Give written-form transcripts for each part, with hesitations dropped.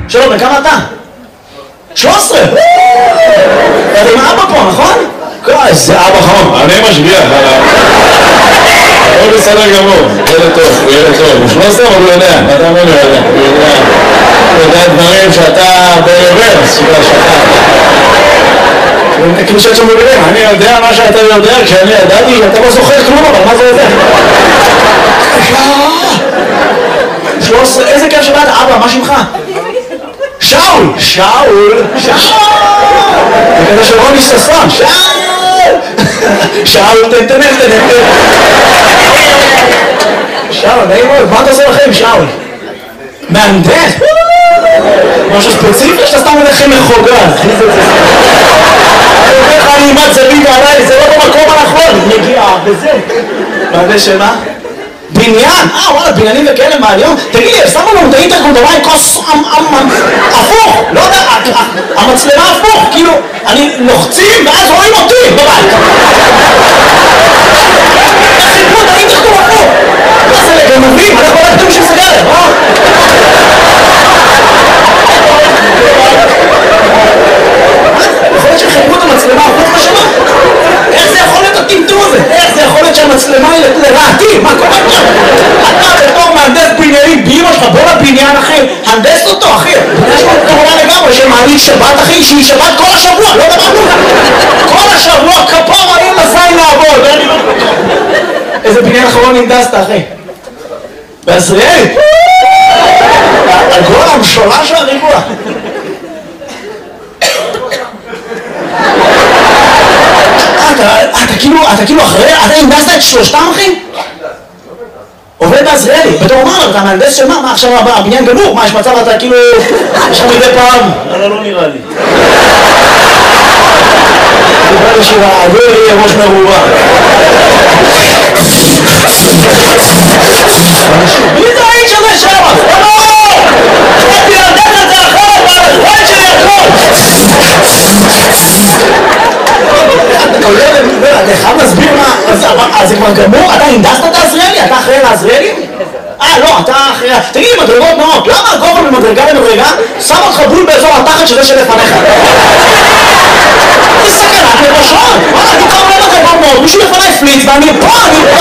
שלום, בכמה אתה? 13! אתה עם אבא פה, נכון? איזה אבא חום. אני משגיח, הוא בסדר גמור, ילד טוב, הוא ילד טוב. הוא 13 אבל הוא יודע, אתה אומר לי, הוא יודע דברים שאתה ברוורס, שאתה כאילו שאת שמובילים. אני יודע מה שאתה יודע, כשאני ידעתי, אתה לא זוכר כלום, אבל מה זה יודע? 13, איזה כיף שבאת, אבא, מה שמך? שאול! שאול! שאול! זה כזה של רוני ששון, שאול! שאול, תנתנן. שאול, נעים מאוד, מה אתה עושה לכם, שאול? מהנדס? משהו ספציפי שאתה סתם הולך עם מחוגז. אני אומר לך, אני אימת זווית עליי, זה לא במקום הנכון. נגיעה, וזה. מהנדס של מה? בניין? וואלה, בניינים וכאלה מהיום? תגיד לי, שמו לנו את האינטרקום בבית כוס הפוך, לא יודע, המצלמה הפוך, כאילו, אני לוחצים ואז רואים אותי בבית. איך חיפרו את האינטרקום הפוך? מה זה לגנבים? אנחנו לא יודעים של סגרת, יכול להיות שחיפרו את המצלמה הפוך בשנה? איך זה יכול להיות הטמטום הזה? איך זה יכול להיות שהמצלמה היא לרעתי? מה קורה פה? אתה בתור מהנדס בניינים באמא שלך, בוא לבניין אחי, הנדס אותו אחי. יש לו תמונה לגמרי שמעלים שבת אחי, שהיא שבת כל השבוע, לא דברנו. כל השבוע כפור האם לזין לעבוד. איזה בניין אחרון הנדסת אחי? בעזריאלי? הגול המשולה של הריבוע. אתה כאילו אחרי, אתה הנדסת את שלושתם אחי? עובד בעזריאלי, בתור מה? אתה מהנדס של מה? מה עכשיו הבניין גמור? מה יש מצב אתה כאילו, יש לך מדי פעם? לא נראה לי. נראה לי שהעגור יהיה ראש מרובה. מי זה האיש הזה שם? באתי להנדס את זה אחרת, והחיים שלי הכל! אתה חייב להסביר מה, אז זה כבר גמור? אתה הנדסת את העזריאלי? אתה אחראי לעזריאלי? לא, אתה אחראי... תגיד לי, מדרגות נאות, למה הגובה ממדרגה למדרגה שם אותך בול באזור התחת של זה שלפניך? זה סכנת לראשון! אני כבר עולה מדרגות נאות, מישהו לפניי פליץ ואני פה,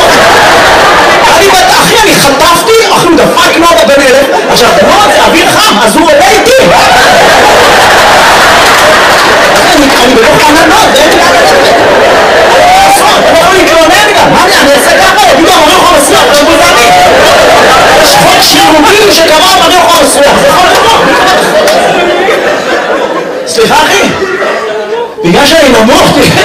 אחי, אני חטפתי, אחי, הוא דפק נודה בן אלף, עכשיו, נוד זה אוויר חם, אז הוא עולה איתי! אני בלוך ענן נוד, זה אין לי אתה לא להתלונן גם, מה אני אעשה ככה? יגידו, אני יכול לסלוח, זה בוזני יש חוק שירותי שקבע אני יכול לסלוח, זה יכול לבוא סליחה אחי בגלל שאני נמוך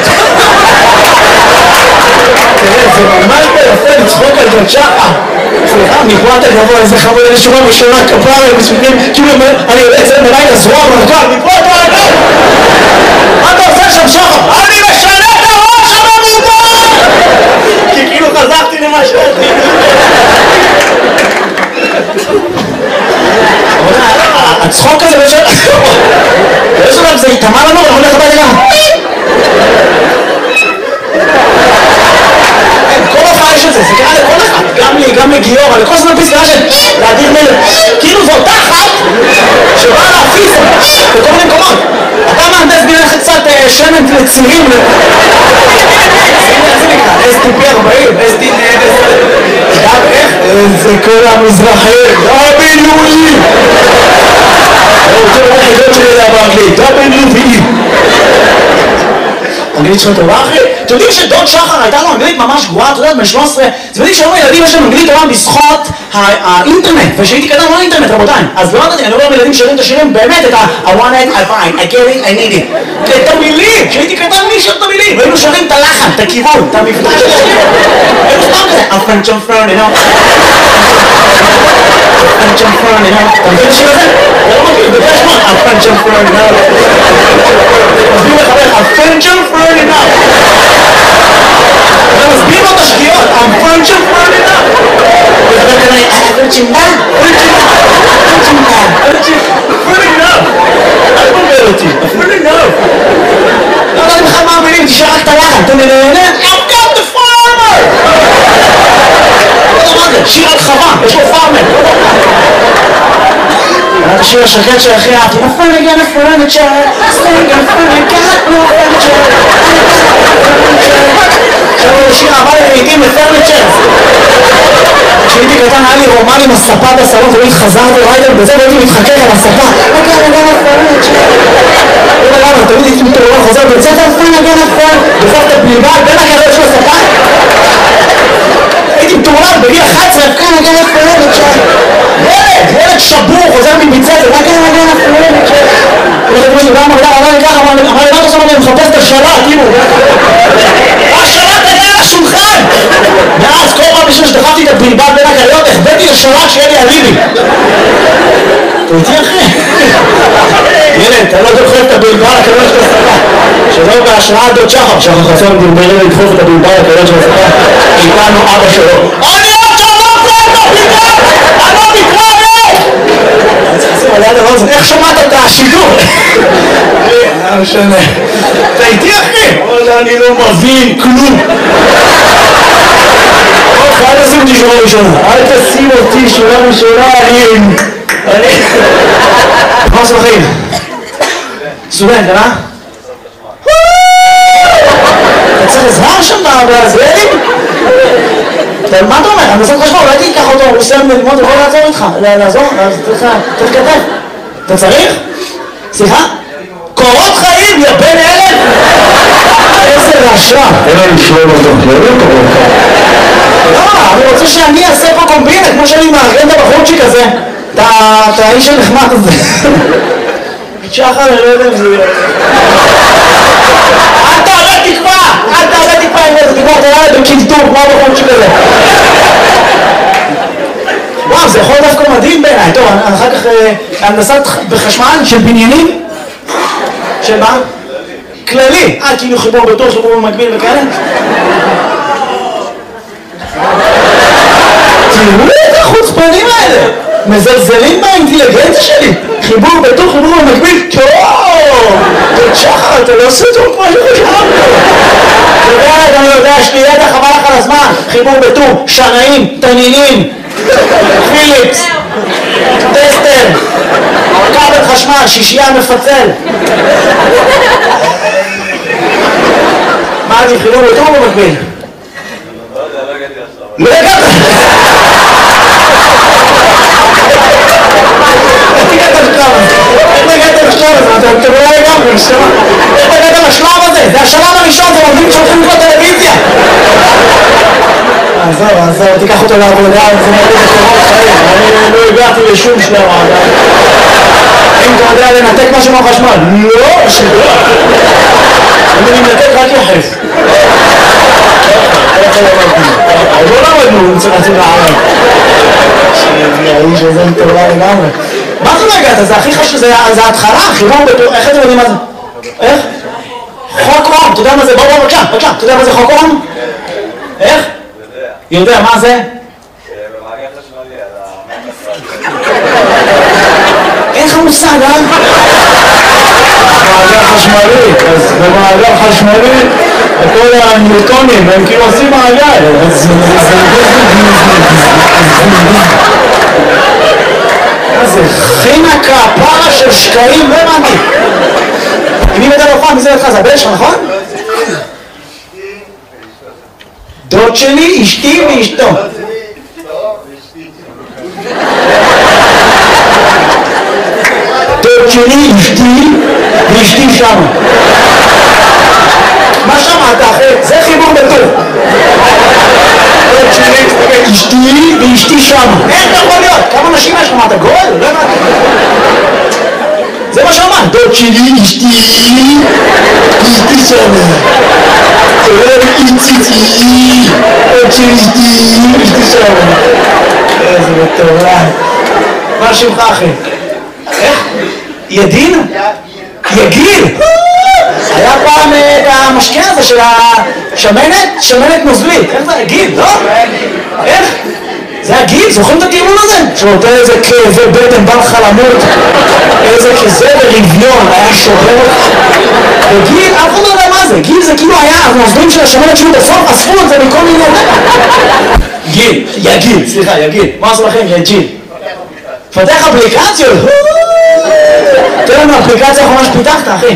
תראה, זה ממש ביפה לצחוק על זאת שחה סליחה, מפה אתה גבוה, איזה חמוד, איזה שורה ושורה כפרה, כאילו אני יוצא מלאי לזרוע מרכב, מפה אתה גבוה מה אתה עושה שם שחה? אני משנה את הראש הממומן! כי כאילו חזרתי למה שאתי הצחוק הזה באיזה שלב זה התאמה לנו, אנחנו הולך הבא גם כל הופעה יש את זה, זה קרה לכל אחד גם לי, גם לגיורא, לכל זמן פסקה של להדיר מלך כאילו זו תחת שבאה להפיס בכל מיני מקומות אתה מהנדס בניין קצת שמן לצירים STP 40, איך? זה כל המזרחים, WE זה היחידות שלי לדבר באנגלית, WE אנגלית שלו טובה אחי? אתם יודעים שדוד שחר הייתה לו אנגלית ממש גרועה, אתה יודע, בן 13 אתם יודעים שהיום הילדים יש להם אנגלית טובה בזכות האינטרנט ושהייתי קטן לא האינטרנט רבותיי אז לא ידעתי, אני רואה ילדים שרים את השירים באמת את I want it, I find, I get it, I need it את המילים, שהייתי קטן מי שר את המילים והיינו שרים את הלחן, את הכיוון, את המבטא של השירים היינו סתם כזה I'm French on Fern, you know I'm French on Fern, you know אתה מבין את השיר הזה? אתה לא מכיר, בגלל שמות I'm French on Fern, you know מסביר לחבר, I'm French on Fern, you know אתה מסביר לו את השגיאות I'm French on Fern, you know וחבר כנראה, French on Fern, French on אל תבלבל אותי, אפילו לא לא יודעים לך מה המילים, תשאר רק את הלחן אתה נהנה, I've got the farmer לא יודע מה זה, שיר על חווה, יש לו פארמר השיר השקט שהכי אהבתי. נפלגה פרניצ'ר, סטנגה פרניקה, פרניצ'ר. עכשיו הוא שיר אהבה לעיתים לפרניצ'ר. כשהייתי קטן היה לי רומן עם הספה בסלון, תמיד חזרתי ריידר בזה והייתי מתחכך על הספה. תמיד הייתי מתעורר חוזר בצאת פרניגה נפל, בסוף את הפליבה בין הקריות של הספה. הייתי מתעורר בגיל 11, פרניגה נפל, ילד שבור חוזר מביצת, פרניגה נפל. אמר לי ככה, אמר לי מה אתה עושה? אני מחפש את השלט, כאילו. השלט היה על השולחן! מאז כל פעם בשביל שדחפתי את הבלבל בין הקריות, החבאתי לשלט שיהיה לי אליבי. אתה איתי אחי? ילד, אתה לא דוחף את הבלבל לקריות של הספה. שלא בהשראה דוד שחר. שחר חסון בלבלים לדחוף את הבלבל לקריות של הספה. איתנו אבא שלו. אני עוד שלא קורא את הבלבל! אני לא מתראה! איך שמעת את השידור? לא משנה. אתה איתי אחי? אני לא מבין כלום. אל תשים אותי שורה ראשונה. אל תשים אותי שורה ראשונה. מה עושה בחיים? סטודנט, אה? אתה צריך עזרה שם בעזריאלים? מה אתה אומר? אני עושה חשמל, אולי תיקח אותו, הוא עושה ללמוד, הוא יכול לעזור איתך. לעזור? צריך כתב. אתה צריך? סליחה? קורות חיים, יא בן אלף! איזה רעשה. אין לנו שלום אותו, לא קורות חיים. לא, אני רוצה שאני אעשה פה קומבינה, כמו שאני מארגן את הבחורצ'יק הזה. את האיש הנחמד הזה. שחר, אני לא יודע אם זה יהיה. אל תאבד תקווה! אל תאבד תקווה עם איזה תקווה, אתה יודע בקלטור כמו הבחורצ'יק הזה. וואו, זה יכול דווקא מדהים בעיניי. טוב, אחר כך הנדסת בחשמל של בניינים. של מה? כללי. כאילו חיבור בטור, חיבור במקביל וכאלה. תראו את החוצפנים האלה. מזלזלים באינטליגנציה שלי. חיבור בטור, חיבור במקביל. טוב! תודה שחר, אתה לא עושה טוב כמו שחשבתי. אני יודע, יש לי ידע חבל לך על הזמן. חיבור בטור, שנאים, תנינים. פיליפס, טסטר, כבל חשמל, שישייה מפצל. מה אני חילום יותר או במקביל? לא הגעת! איך הגעת לשלב הזה? איך הגעת לשלב הזה? אתה לא לגמרי, נשמע. איך הגעת לשלב הזה? זה השלב הראשון, זה מוביל שהולכים לקרוא טלוויזיה. עזוב, תיקח אותו לעבודה, זה מוביל לשלב החיים. אני לא הגעתי לשום שלב עדיין. אם אתה יודע לנתק משהו מהחשמל, לא, שלא. אני מנתק רק יחס. לא למדנו, נצטרצים לערב. האיש הזה מתאולה לגמרי. מה זה לא הגעת? זה הכי חשוב, זה ההתחלה, חיבור בטור, איך אתם יודעים מה זה? איך? חוק אום, אתה יודע מה זה? בוא, בבקשה, אתה יודע מה זה חוק אום? איך? יודע, מה זה? במעגל חשמלי, אין לך מושג, אה? מעגל חשמלי, אז במעגל חשמלי כל הניוטונים הם כאילו עושים מעגל. מה זה? חינקה, פרה של שקעים, לא הבנתי. מי מדבר פעם? מי זה לך? זה הבן שלך, נכון? דוד שלי, אשתי ואשתו. דוד שלי, אשתי ואשתי שם. מה שמעת אחרי? זה חיבור בטור. דוד שלי, אשתי ואשתי שם. איך זה יכול להיות? כמה נשים יש לך? מה אתה גול? לא הבנתי. זה מה שאמרת. דוד שלי, אשתי שם. איציצי, עוד שלישתי, אשתי שם. איזה מטורף. מה שמך אחי? איך? ידין? יגיל? היה פעם את המשקה הזה של השמנת? שמנת נוזלית. איך זה? יגיל, לא? איך? זה הגיל, זוכרים את הטיעון הזה? שנותן איזה כאבי בטן, בא לך למות, איזה כזה ברביון, היה שובר אותך. וגיל, אף אחד לא יודע מה זה, גיל זה כאילו היה, הנוזלים של השמנת שהיו בסוף, אספו את זה מכל מיני... גיל, יגיל, סליחה, יגיל. מה עשו לכם? יגיל. פתח אפליקציות, תראה לנו אפליקציה האחרונה שפיתחת, אחי.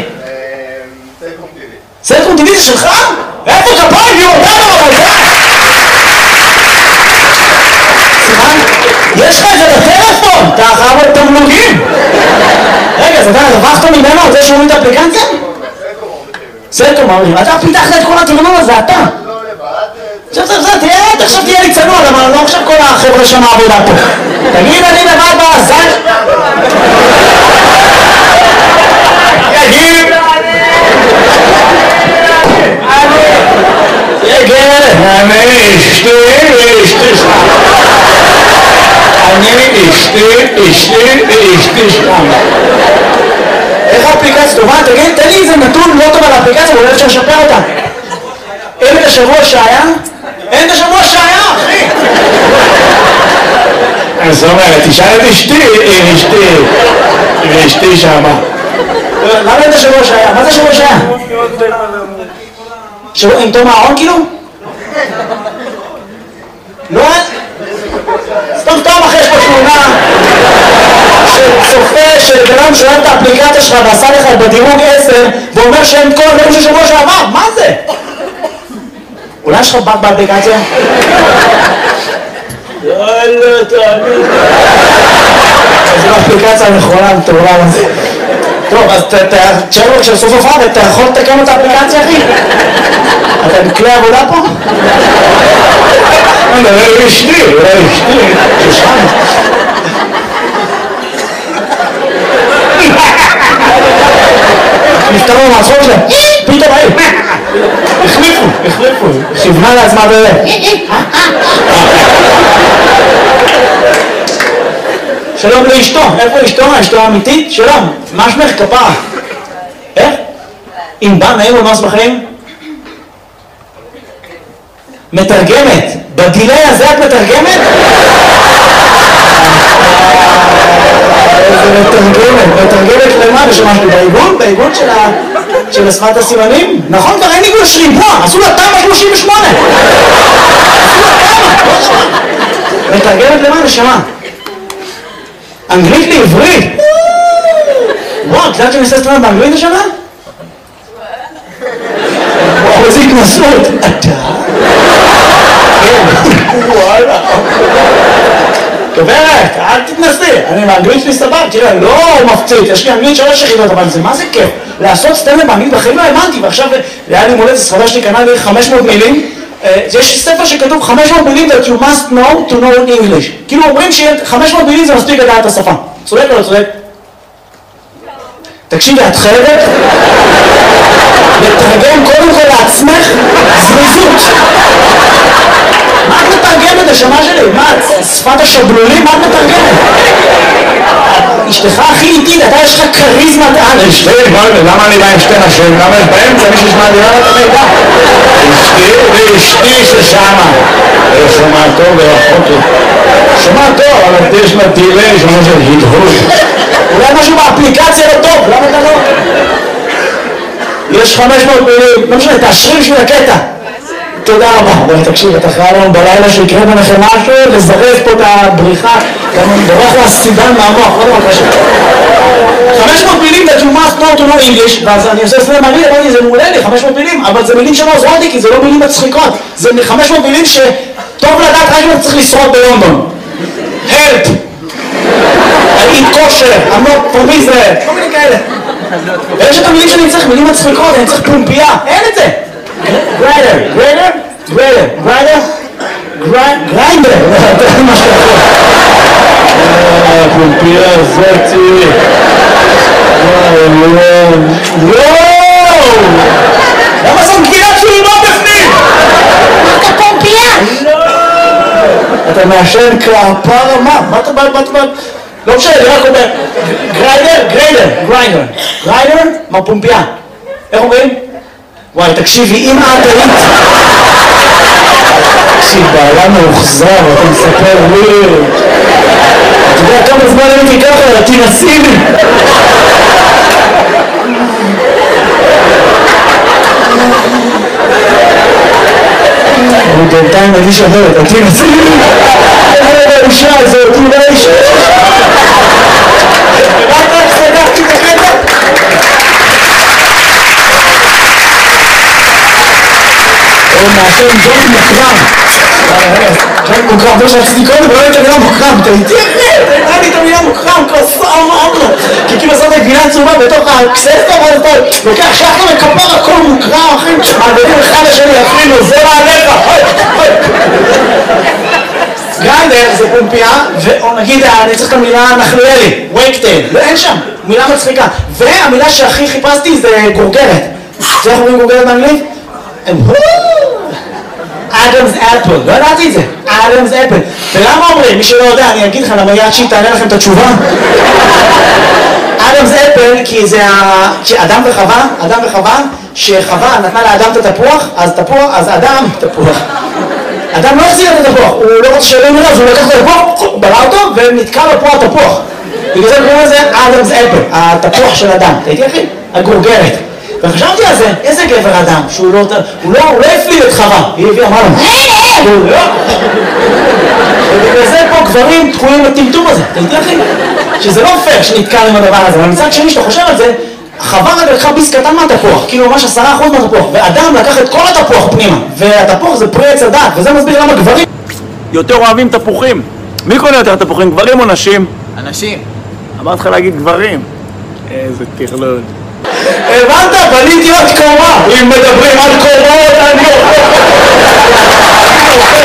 סלקום TV זה שלך? איפה כפיים? יהיו אותנו אבל זה? סליחה? יש לך את זה בטלפון, אתה חייב עוד תמלוגים. רגע, אז אתה הרווחת ממנו על זה שהוא את האפליקציה? סלקום אומרים, אתה פיתחת את כל התרנון הזה, אתה. עכשיו תהיה לי צנוע, אבל לא עכשיו כל החבר'ה שם העבודה פה. תגיד, אני לבד בעזן? תגיד! אני אשתי שם. איך האפליקציה טובה? תגיד, תן לי איזה נתון לא טוב על האפליקציה, אולי אפשר לשפר אותה. אין את השבוע שהיה? אין את השבוע שהיה, אחי! אז זאת אומרת, תשאל את אשתי שמה. למה אין את השבוע שהיה? מה זה השבוע שהיה? שבוע עם תום הארון כאילו? לא? סתם אחרי יש פה תמונה שצופה שבן שואל את האפליקציה שלך ועשה לך בדירוג 10 ואומר שאין כל הדברים של שבוע שעבר, מה זה? אולי יש לך באג באפליקציה? לא, תאמין. זו האפליקציה הנכונה, מטורף הזה. טוב, אז תשאר לו כשסוף הופעה ואתה יכול לתקן את האפליקציה, אחי? אתה בכלי עבודה פה? אולי אשתי. שושן. נפטרו מהצחוק שלהם. פתאום היו. החליפו. כיוונה לעצמה שלום לאשתו. איפה אשתו? אשתו האמיתית? שלום. מה שמך כפרה? איך? אם בא נעים ומאס בחיים? מתרגמת. בדילי הזה את מתרגמת? איזה מתרגמת למה? ושמשהו בעיגון? בעיגון של שפת הסימנים? נכון, כבר אין עיגון שריבוע, עשו לה תמ"א 38. מתרגמת למה? נשמה. אנגלית לעברית. וואו, את יודעת שאני עושה סטרנד באנגלית השנה? וואו, איזה התנסות. אתה? וואלה. גברת, אל תתנסי, אני באנגלית שלי סבבה, תראה, לא מפציץ, יש לי אנגלית 3 יחידות, אבל זה מה זה כיף? לעשות סטנדאפ באנגלית בחיים לא האמנתי, ועכשיו היה לי מולדת, ספרדה שלי קנה לי 500 מילים, יש ספר שכתוב 500 מילים that you must know to know English, כאילו אומרים ש500 מילים זה מספיק לדעת את השפה, צודק או לא צודק? תקשיבי, את חייבת לתרגם קודם כל לעצמך זריזות. מה את מתרגמת השמה שלי? מה, שפת השבלולים? מה את מתרגמת? אשתך הכי איטית, אתה יש לך קריזמת על. אשתי, למה אני בא עם שתי נשים? למה יש באמצע מישהו שמעדירה את המידע? אשתי ואשתי ששמה. שומע טוב ורחוק לי. שומע טוב, אבל יש לה דילי שומע של הדהוד. אולי משהו באפליקציה לא טוב, למה אתה לא? יש 500 מילים, לא משנה, תאשרי בשביל הקטע. תודה רבה. אבל תקשיב, אתה חייב לנו בלילה שיקרה ביניכם משהו, לזרז פה את הבריחה, גם אני בורח לסידן מהמוח, לא דבר קשה. 500 מילים that you must know to know English, ואז אני עושה סלם מראה, אמרתי, זה מעולה לי, 500 מילים, אבל זה מילים שלא עוזרות לי, כי זה לא מילים מצחיקות. זה 500 מילים שטוב לדעת רק אם צריך לשרוד בלונדון. Help! I eat kosher, I'm not from Israel, כל מיני כאלה. ויש את המילים שאני צריך, מילים מצחיקות, אני צריך פומפייה, אין את זה. גריינדר, זה מה שאתה פומפייה זאתי. וואו! למה זאת גבינת שולמה בפנים? אתה פומפייה? לא! אתה מעשן כפרה מה? מה אתה בא? לא משנה, אני רק אומר גריינדר, מה פומפייה? איך אומרים? וואי, תקשיבי, אם את היית... תקשיב, בעיה מאוחזר, אתה מספר וויר. אתה יודע כמה זמן הייתי ככה, תנסי לי. אני בינתיים מגיש אחרת, תנסי לי. האישה הזאת, אולי אישה. או מעשן ג'ון מוקרם. ג'ון מוקרם, זה שרציתי קודם, ולא הייתה מילה מוקרם, אתה איתי אחי, אתה הייתה לי את המילה מוקרם, כוסה אמרנו. כי כאילו עושה את הגבינה צהובה בתוך הקססטה, ואז אתה לוקח שחר וכפר הכל מוקרם, אחי, מעבירים אחד לשני, אפילו, זה מעליך, גרנדר זה פומפיה, ונגיד, אני צריך את המילה נחלואלי, וייקטייל, ואין שם, מילה מצחיקה. והמילה שהכי חיפשתי זה גורגרת. זה איך אומרים גורגרת באנגלית? אדמס אפל, לא ידעתי את זה, אדמס אפל. ולמה אומרים? מי שלא יודע, אני אגיד לך, למה יד שהיא תענה לכם את התשובה? אדמס אפל, כי זה אדם וחווה, שחווה נתנה לאדם את התפוח, אז אדם, תפוח. אדם לא החזיר את התפוח, הוא לא רוצה שאלה מראה, אז הוא לקח את התפוח, בלע אותו, ונתקע לו פה התפוח. בגלל זה קוראים לזה אדמס אפל, התפוח של אדם. תהייתי אחי? הגורגרת. וחשבתי על זה, איזה גבר אדם, שהוא לא הפליל את חווה, היא הביאה, אמרה לו, ובגלל זה פה גברים תקועים לטמטום הזה, תהייתי אחי? שזה לא פייר שנתקע עם הדבר הזה, אבל מצד שני שאתה חושב על זה, חווה רגע לקחה ביס קטן מהתפוח, כאילו ממש 10% מהתפוח, ואדם לקח את כל התפוח פנימה, והתפוח זה פרי עץ הדת, וזה מסביר למה גברים יותר אוהבים תפוחים. מי קונה יותר תפוחים, גברים או נשים? אנשים. אמרתי לך להגיד גברים. איזה תכלול. הבנת? בניתי עוד קומה. אם מדברים על קומות, אני אוכל.